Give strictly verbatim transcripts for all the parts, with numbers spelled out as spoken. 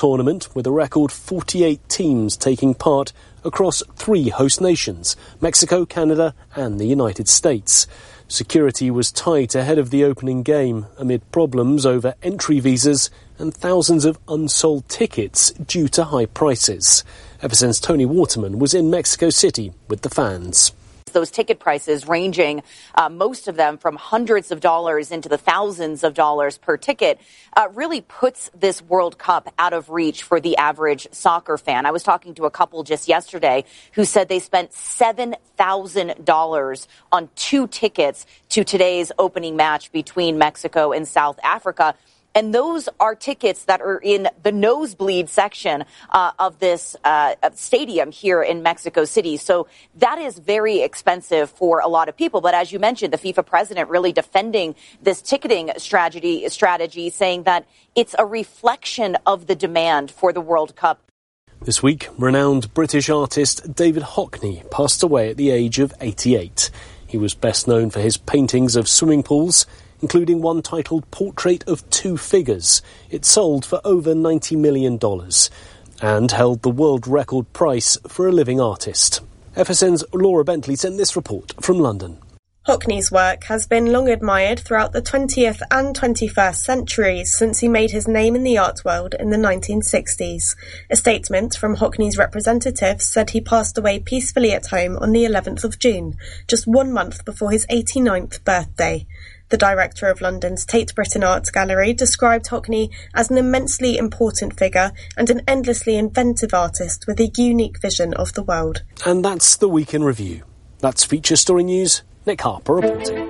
tournament with a record forty-eight teams taking part across three host nations, Mexico, Canada and the United States. Security was tight ahead of the opening game amid problems over entry visas and thousands of unsold tickets due to high prices. Ever since Tony Waterman was in Mexico City with the fans. Those ticket prices ranging, uh, most of them from hundreds of dollars into the thousands of dollars per ticket, uh, really puts this World Cup out of reach for the average soccer fan. I was talking to a couple just yesterday who said they spent seven thousand dollars on two tickets to today's opening match between Mexico and South Africa. And those are tickets that are in the nosebleed section uh, of this uh, stadium here in Mexico City. So that is very expensive for a lot of people. But as you mentioned, the FIFA president really defending this ticketing strategy, strategy, saying that it's a reflection of the demand for the World Cup. This week, renowned British artist David Hockney passed away at the age of eighty-eight. He was best known for his paintings of swimming pools, including one titled Portrait of Two Figures. It sold for over ninety million dollars and held the world record price for a living artist. F S N's Laura Bentley sent this report from London. Hockney's work has been long admired throughout the twentieth and twenty-first centuries since he made his name in the art world in the nineteen sixties. A statement from Hockney's representatives said he passed away peacefully at home on the eleventh of June, just one month before his eighty-ninth birthday. The director of London's Tate Britain Art Gallery described Hockney as an immensely important figure and an endlessly inventive artist with a unique vision of the world. And that's the Week in Review. That's Feature Story News. Nick Harper reporting.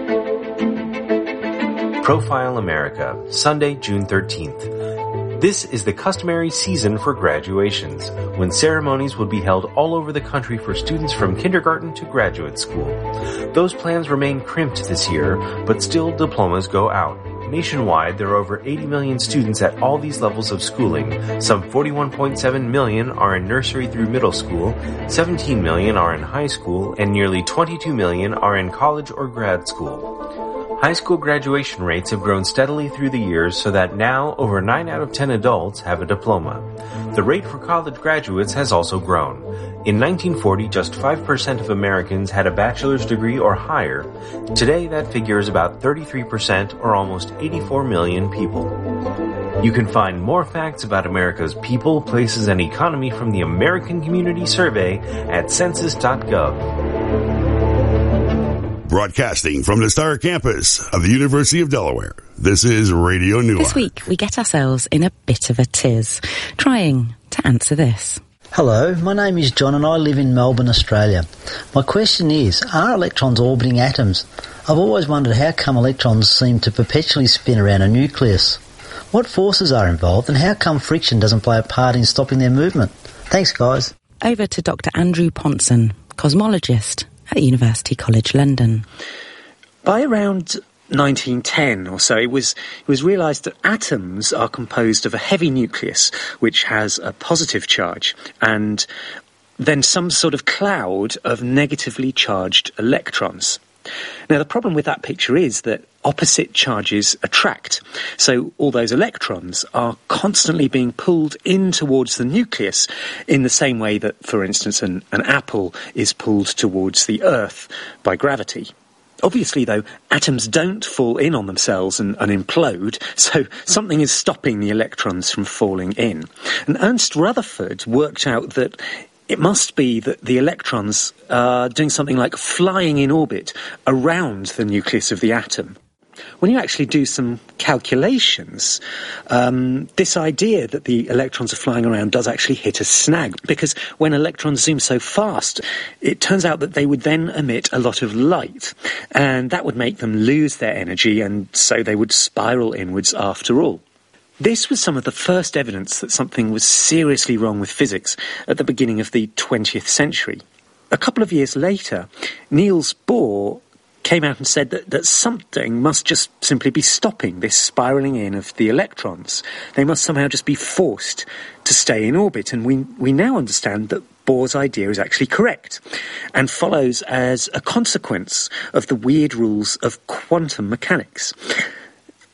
Profile America, Sunday, June thirteenth. This is the customary season for graduations, when ceremonies will be held all over the country for students from kindergarten to graduate school. Those plans remain crimped this year, but still diplomas go out. Nationwide, there are over eighty million students at all these levels of schooling. Some forty-one point seven million are in nursery through middle school, seventeen million are in high school, and nearly twenty-two million are in college or grad school. High school graduation rates have grown steadily through the years so that now over nine out of ten adults have a diploma. The rate for college graduates has also grown. In nineteen forty, just five percent of Americans had a bachelor's degree or higher. Today, that figure is about thirty-three percent, or almost eighty-four million people. You can find more facts about America's people, places, and economy from the American Community Survey at census dot gov. Broadcasting from the Star Campus of the University of Delaware, this is Radio Newark. This week, we get ourselves in a bit of a tiz, trying to answer this. Hello, my name is John and I live in Melbourne, Australia. My question is, are electrons orbiting atoms? I've always wondered how come electrons seem to perpetually spin around a nucleus. What forces are involved and how come friction doesn't play a part in stopping their movement? Thanks, guys. Over to Doctor Andrew Ponson, cosmologist at University College London. By around nineteen ten or so, it was it was realised that atoms are composed of a heavy nucleus which has a positive charge and then some sort of cloud of negatively charged electrons. Now, the problem with that picture is that opposite charges attract. So all those electrons are constantly being pulled in towards the nucleus in the same way that, for instance, an, an apple is pulled towards the Earth by gravity. Obviously, though, atoms don't fall in on themselves and, and implode, so something is stopping the electrons from falling in. And Ernst Rutherford worked out that it must be that the electrons are doing something like flying in orbit around the nucleus of the atom. When you actually do some calculations, um, this idea that the electrons are flying around does actually hit a snag, because when electrons zoom so fast, it turns out that they would then emit a lot of light, and that would make them lose their energy, and so they would spiral inwards after all. This was some of the first evidence that something was seriously wrong with physics at the beginning of the twentieth century. A couple of years later, Niels Bohr came out and said that, that something must just simply be stopping this spiralling in of the electrons. They must somehow just be forced to stay in orbit, and we, we now understand that Bohr's idea is actually correct and follows as a consequence of the weird rules of quantum mechanics.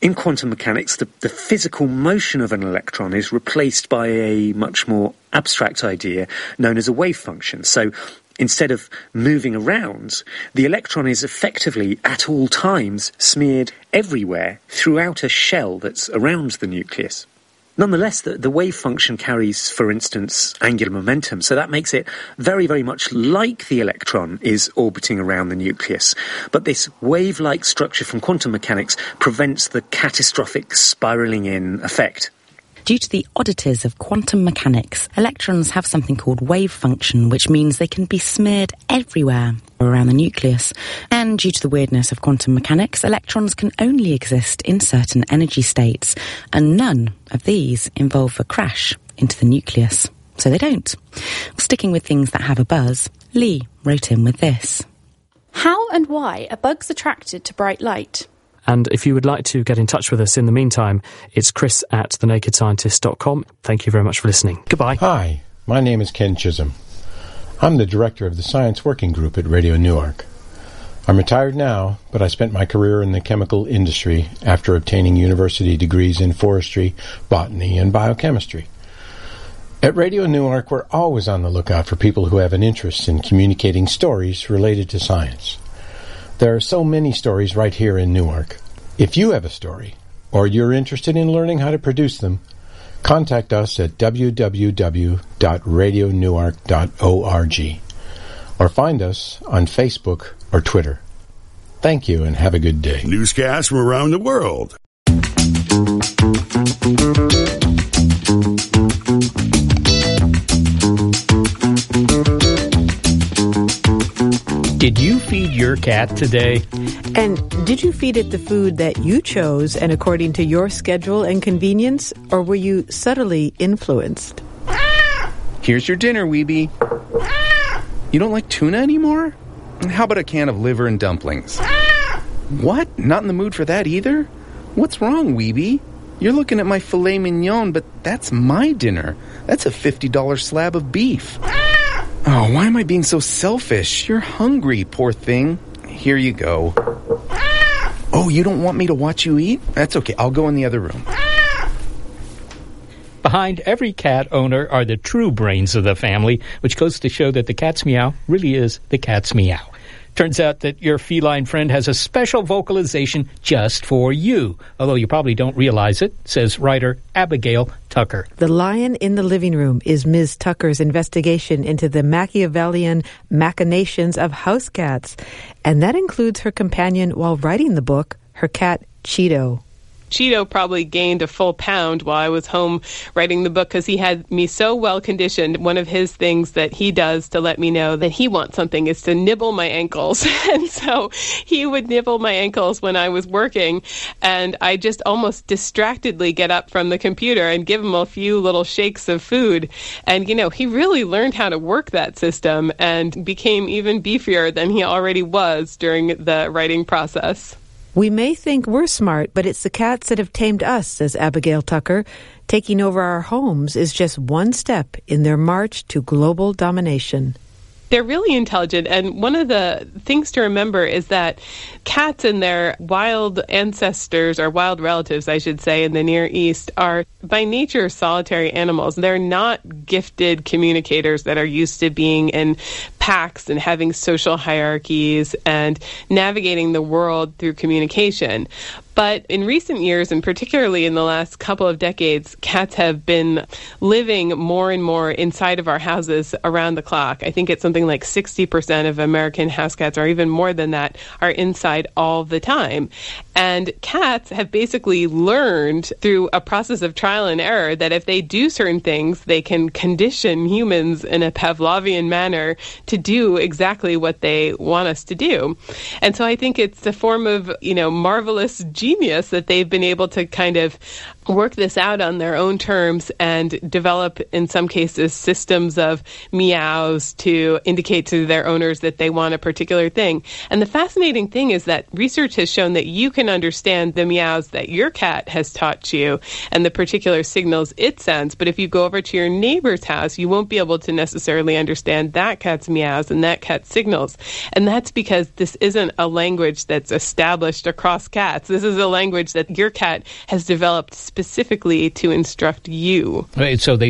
In quantum mechanics, the, the physical motion of an electron is replaced by a much more abstract idea known as a wave function. So instead of moving around, the electron is effectively at all times smeared everywhere throughout a shell that's around the nucleus. Nonetheless, the, the wave function carries, for instance, angular momentum, so that makes it very, very much like the electron is orbiting around the nucleus. But this wave-like structure from quantum mechanics prevents the catastrophic spiralling in effect. Due to the oddities of quantum mechanics, electrons have something called wave function, which means they can be smeared everywhere around the nucleus. And due to the weirdness of quantum mechanics, electrons can only exist in certain energy states, and none of these involve a crash into the nucleus. So they don't. Sticking with things that have a buzz, Lee wrote in with this. How and why are bugs attracted to bright light? And if you would like to get in touch with us in the meantime, it's chris at the naked scientist dot com. Thank you very much for listening. Goodbye. Hi, my name is Ken Chisholm. I'm the director of the Science Working Group at Radio Newark. I'm retired now, but I spent my career in the chemical industry after obtaining university degrees in forestry, botany, and biochemistry. At Radio Newark, we're always on the lookout for people who have an interest in communicating stories related to science. There are so many stories right here in Newark. If you have a story, or you're interested in learning how to produce them, contact us at w w w dot radio newark dot org or find us on Facebook or Twitter. Thank you and have a good day. Newscasts from around the world. Did you feed your cat today? And did you feed it the food that you chose and according to your schedule and convenience, or were you subtly influenced? Here's your dinner, Weeby. You don't like tuna anymore? How about a can of liver and dumplings? What? Not in the mood for that either? What's wrong, Weeby? You're looking at my filet mignon, but that's my dinner. That's a fifty dollars slab of beef. Oh, why am I being so selfish? You're hungry, poor thing. Here you go. Oh, you don't want me to watch you eat? That's okay. I'll go in the other room. Behind every cat owner are the true brains of the family, which goes to show that the cat's meow really is the cat's meow. Turns out that your feline friend has a special vocalization just for you, although you probably don't realize it, says writer Abigail Tucker. The Lion in the Living Room is Miz Tucker's investigation into the Machiavellian machinations of house cats, and that includes her companion while writing the book, her cat Cheeto. Cheeto probably gained a full pound while I was home writing the book because he had me so well conditioned. One of his things that he does to let me know that he wants something is to nibble my ankles. And so he would nibble my ankles when I was working, and I just almost distractedly get up from the computer and give him a few little shakes of food. And, you know, he really learned how to work that system and became even beefier than he already was during the writing process. We may think we're smart, but it's the cats that have tamed us, says Abigail Tucker. Taking over our homes is just one step in their march to global domination. They're really intelligent, and one of the things to remember is that cats and their wild ancestors, or wild relatives, I should say, in the Near East, are by nature solitary animals. They're not gifted communicators that are used to being in packs and having social hierarchies and navigating the world through communication. But in recent years, and particularly in the last couple of decades, cats have been living more and more inside of our houses around the clock. I think it's something like sixty percent of American house cats, or even more than that, are inside all the time. And cats have basically learned through a process of trial and error that if they do certain things, they can condition humans in a Pavlovian manner to do exactly what they want us to do. And so I think it's a form of, you know, marvelous genius that they've been able to kind of work this out on their own terms and develop, in some cases, systems of meows to indicate to their owners that they want a particular thing. And the fascinating thing is that research has shown that you can understand the meows that your cat has taught you and the particular signals it sends. But if you go over to your neighbor's house, you won't be able to necessarily understand that cat's meows and that cat's signals. And that's because this isn't a language that's established across cats. This is a language that your cat has developed specifically to instruct you. Right, so they